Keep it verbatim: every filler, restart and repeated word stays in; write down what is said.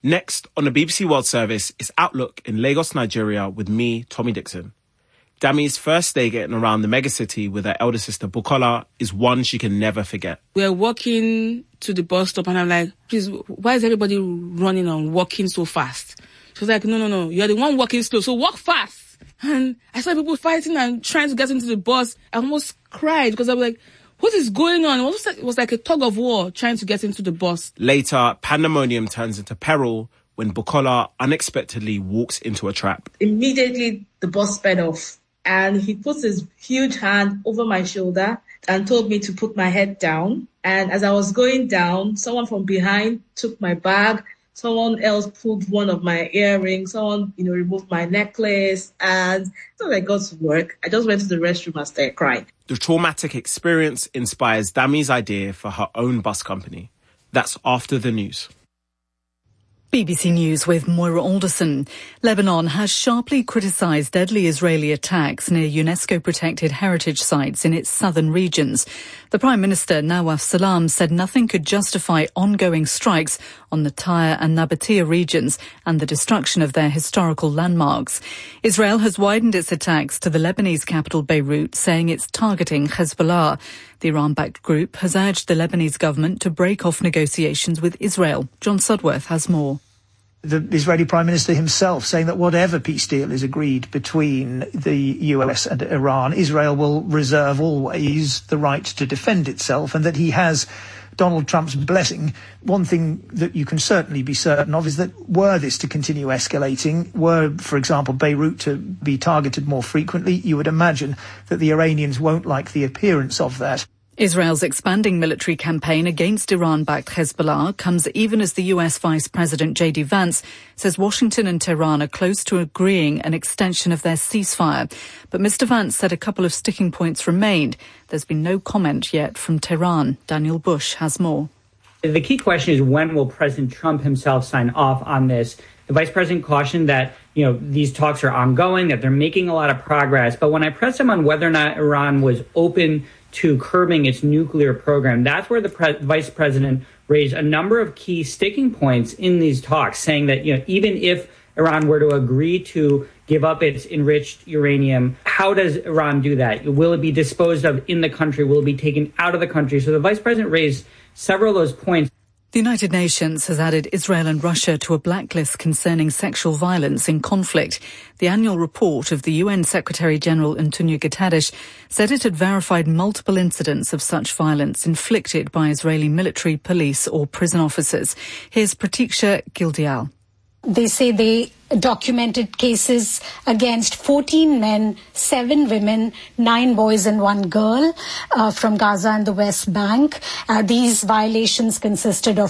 Next on the B B C World Service is Outlook in Lagos, Nigeria with me, Tommy Dixon. Dami's first day getting around the megacity with her elder sister Bukola is one she can never forget. We're walking to the bus stop and I'm like, please, why is everybody running and walking so fast? She was like, no, no, no, you're the one walking slow, so walk fast. And I saw people fighting and trying to get into the bus. I almost cried because I was like, what is going on? It was like, it was like a tug of war trying to get into the bus. Later, pandemonium turns into peril when Bukola unexpectedly walks into a trap. Immediately, the bus sped off. And he put his huge hand over my shoulder and told me to put my head down. And as I was going down, someone from behind took my bag. Someone else pulled one of my earrings. Someone, you know, removed my necklace. And so I got to work. I just went to the restroom and started crying. The traumatic experience inspires Dami's idea for her own bus company. That's after the news. B B C News with Moira Alderson. Lebanon has sharply criticised deadly Israeli attacks near UNESCO-protected heritage sites in its southern regions. The Prime Minister, Nawaf Salam, said nothing could justify ongoing strikes on the Tyre and Nabatea regions and the destruction of their historical landmarks. Israel has widened its attacks to the Lebanese capital Beirut, saying it's targeting Hezbollah. The Iran-backed group has urged the Lebanese government to break off negotiations with Israel. John Sudworth has more. The Israeli Prime Minister himself saying that whatever peace deal is agreed between the U S and Iran, Israel will reserve always the right to defend itself, and that he has Donald Trump's blessing. One thing that you can certainly be certain of is that were this to continue escalating, were, for example, Beirut to be targeted more frequently, you would imagine that the Iranians won't like the appearance of that. Israel's expanding military campaign against Iran-backed Hezbollah comes even as the U S Vice President J D Vance says Washington and Tehran are close to agreeing an extension of their ceasefire. But Mister Vance said a couple of sticking points remained. There's been no comment yet from Tehran. Daniel Bush has more. The key question is, when will President Trump himself sign off on this? The vice president cautioned that, you know, these talks are ongoing, that they're making a lot of progress. But when I pressed him on whether or not Iran was open to curbing its nuclear program, that's where the pre- vice president raised a number of key sticking points in these talks, saying that, you know, even if Iran were to agree to give up its enriched uranium, how does Iran do that? Will it be disposed of in the country? Will it be taken out of the country? So the vice president raised several of those points. The United Nations has added Israel and Russia to a blacklist concerning sexual violence in conflict. The annual report of the U N Secretary-General Antonio Guterres said it had verified multiple incidents of such violence inflicted by Israeli military, police or prison officers. Here's Pratiksha Gildial. They say they documented cases against fourteen men, seven women, nine boys and one girl uh, from Gaza and the West Bank. Uh, these violations consisted of